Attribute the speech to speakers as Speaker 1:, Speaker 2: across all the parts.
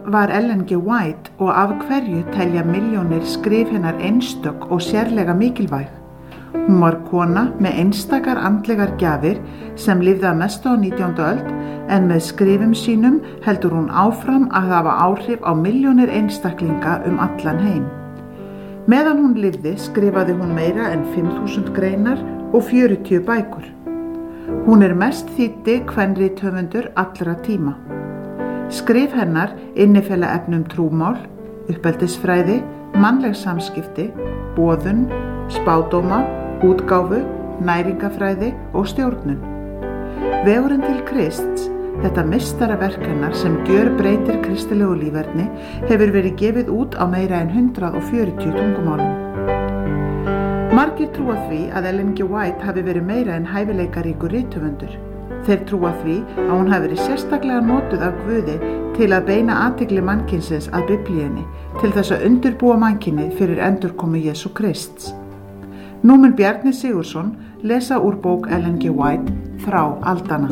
Speaker 1: var Ellen G. White og af hverju telja milljónir skrif hennar einstök og sérlega mikilvæg? Hún var kona með einstakar andlegar gjafir sem lifði að mestu á 19. öld en með skrifum sínum heldur hún áfram að hafa áhrif á milljónir einstaklinga allan heim. Meðan hún lifði skrifaði hún meira en 5.000 greinar og 40 bækur. Hún mest þýddi kvenrithöfundur allra tíma. Skrif hennar innifela efni trúmál, uppeldisfræði, mannleg samskipti, boðun, spádóma, útgáfu, næringafræði og stjórnun. Vegurinn til Krists, þetta meistaraverk hennar sem gjörbreytir kristilegu líferni, hefur verið gefið út á meira en 140 tungumálum. Margir trúa því að Ellen G. White hafi verið meira en hæfileikaríkur rithöfundur. Þeir trúa því að hún hafi verið sérstaklega notuð af Guði til að beina athygli mannkynsins að Biblíunni til þess að undirbúa mannkynið fyrir endurkomu Jesú Krists. Nú mun Bjarni Sigurðsson lesa úr bók Ellen G. White Þrá aldanna.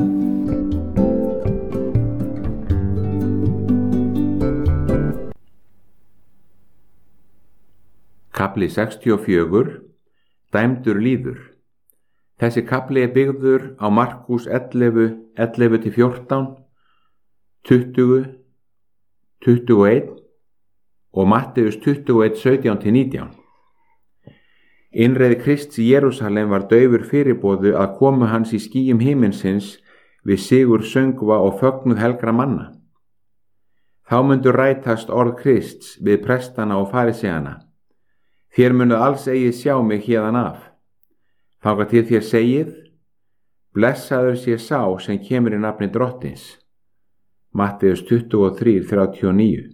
Speaker 2: Kafli 64. Dæmdur líður. Þessi kafli byggður á Markús 11, 11-14, 20, 21 og Matteus 21, 17-19. Innreið Krists í Jerúsalem var daufur fyrirboðu að komu hans í skýjum himinsins við sigur söngva og fögnuð helgra manna. Þá mundu rætast orð Krists við prestana og fariseana. Þér munuð alls eigi sjá mig héðan af. Þangað til þér segið, blessaður sé sá sem kemur í nafni Drottins. Matteus 23, 39.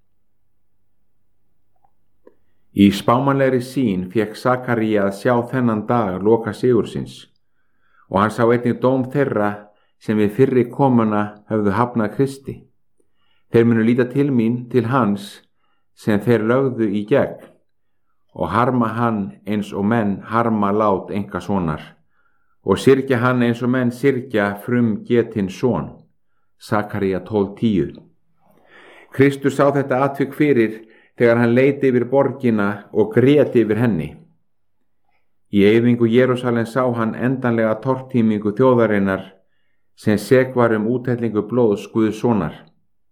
Speaker 2: Í spámanlegri sýn fékk Sakaría að sjá þennan dag loka sigursins og hann sá einnig dóm þeirra sem við fyrri komuna höfðu hafnað Kristi. Þeir munu líta til mín til hans sem þeir lögðu í gegn og harma hann eins og menn harma lát einkasonar og syrgja hann eins og menn syrgja frumgetinn son. Sakaría 12:10. Kristur sá þetta atvik fyrir þegar hann leit yfir borgina og grét yfir henni. Í eyðingu Jerúsalem sá hann endanlega tortímingu þjóðarinnar sem sek var úthellingu blóðs Guðs sonar.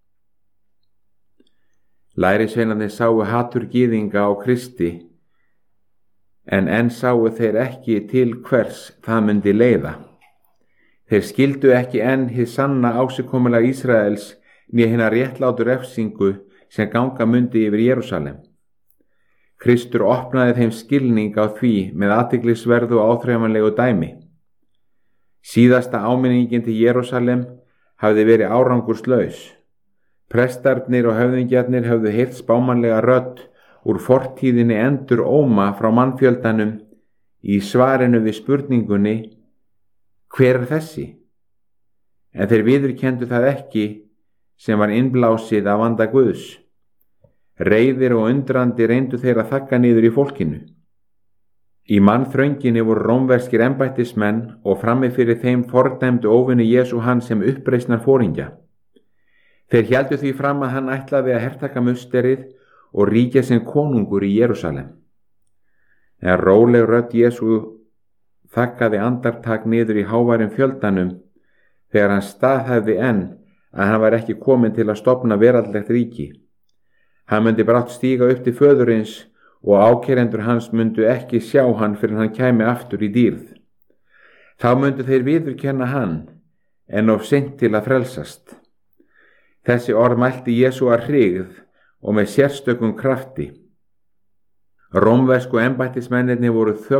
Speaker 2: Lærisveinarnir sáu hatur gyðinga á Kristi en enn sáu þeir ekki til hvers það myndi leiða. Þeir skildu ekki enn hið sanna ásigkomulag Ísraels né hina réttlátu refsingu sem ganga mundi yfir Jerúsalem. Kristur opnaði þeim skilning á því með athyglisverðu og áþreifanlegu dæmi. Síðasta áminningin til Jerúsalem hafði verið árangurslaus. Prestarnir og höfðingjarnir höfðu heyrt spámanlega rödd úr fortíðinni endur óma frá mannfjöldanum í svarinu við spurningunni hver þessi? En þeir viðurkenndu það ekki sem var innblásið af anda Guðs. Reiðir og undrandi reyndu þeir að þagga niður í fólkinu. Í mannþrönginni voru rómverskir embættismenn og frammi fyrir þeim fordæmdu óvinni Jesú hann sem uppreisnar foringja. Þeir héldu því fram að hann ætlaði að hertaka musterið og ríkja sem konungur í Jerúsalem. En róleg rödd Jesú þaggaði andartak niður í háværum fjöldanum þegar hann staðhæfði enn að hann var ekki kominn til að stofna veraldlegt ríki. Hann myndi brátt stíga upp til föðurins og ákærendur hans myndu ekki sjá hann fyrir hann kæmi aftur í dýrð. Þá myndu þeir viðurkenna hann en of seint til að frelsast. Þessi orð mælti Jesú að hryggð og með sérstökum krafti. Rómversku embættismennirnir voru